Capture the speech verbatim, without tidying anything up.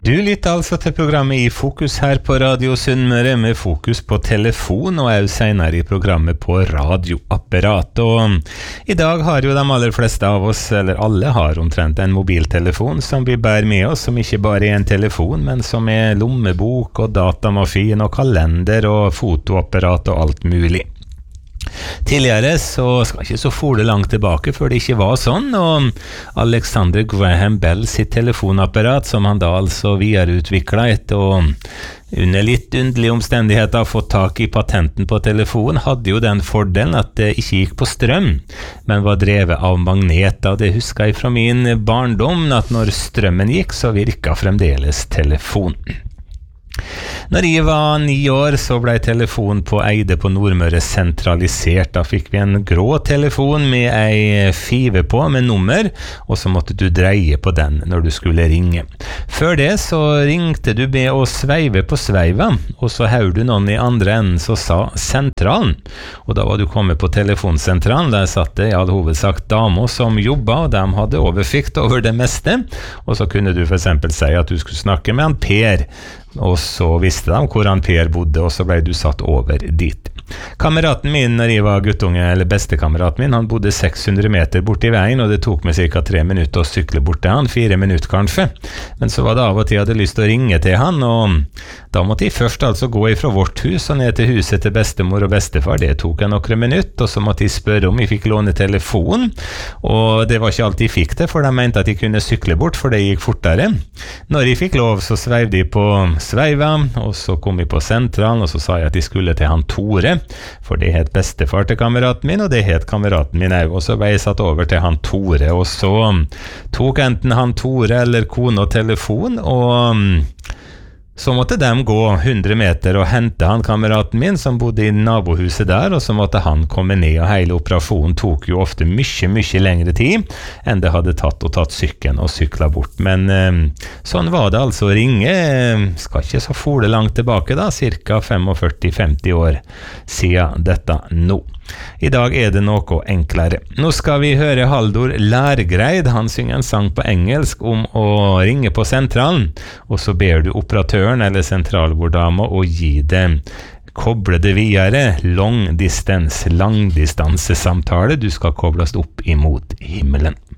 Du lytter altså til programmet I Fokus her på Radio Sunnmøre, med fokus på telefon, og er jo senere I programmet på radioapparat. Og I dag har jo de aller fleste av oss, eller alle har omtrent en mobiltelefon som vi bærer med oss, som ikke bare er en telefon, men som er lommebok og datamaskin og kalender og fotoapparat og alt mulig. Tidligere så skal ikke så fole langt tilbake før det ikke var sånn, og Alexander Graham Bell sitt telefonapparat, som han da altså videreutviklet etter å under litt underlige omstendigheter fått tak I patenten på telefon, hadde jo den fordelen at det ikke gikk på strøm, men var drevet av magneter. Det husker jeg fra min barndom, at når strømmen gikk så virket fremdeles telefonen. Når jeg var ni år så ble telefonen på Eide på Nordmøre sentralisert. Da fikk vi en grå telefon med ei five på med nummer, og så måtte du dreie på den når du skulle ringe. Før det så ringte du med å sveive på sveiva, og så hørte du noen I andre enden som sa sentralen. Og da var du kommet på telefonsentralen, der satt det I all hovedsak damer som jobbet, og de hadde overfikt over det meste. Og så kunne du for eksempel si at du skulle snakke med han Per, og så visste de hvor han Per bodde, og så ble du satt over dit. Kameraten min når jeg var guttunge, eller bestekameraten min, han bodde seks hundre meter bort I veien, og det tok meg cirka tre minutter å sykle bort til han, fire minutter kanskje. Men så var det av og til jeg hadde lyst til å ringe til han, og da måtte jeg først altså gå ifra vårt hus og ned til huset til bestemor og bestefar. Det tok jeg noen minutter, og så måtte jeg spørre om jeg fikk låne telefon, og det var ikke alltid jeg fikk det, for de mente at jeg kunne sykle bort, for det gikk fortere. Når jeg fikk lov, så sveivde jeg på sveiva, og så kom jeg på sentralen, og så sa jeg at jeg skulle til han Tore, for det het bestefar til kameraten min, og det het kameraten min også, og så ble jeg satt over til han Tore, og så tok enten han Tore eller kone og telefon, og så måtte de gå hundre meter og hente han kameraten min som bodde I nabohuset der, og så måtte han komme ned, og hele operasjonen tok jo ofte mye, mye lengre tid enn det hadde tatt og tatt sykken og sykla bort. Men eh, sånn var det altså å ringe, skal ikke så fole langt tilbake da, cirka førtifem til femti år siden dette nå. I dag er det noe enklere. Nå skal vi høre Haldor Lærgreid. Han synger en sang på engelsk om å ringe på sentralen, og så ber du operatøren eller sentralborddama å gi det, koble det videre, long distance, langdistansesamtale. Du skal kobles opp imot himmelen.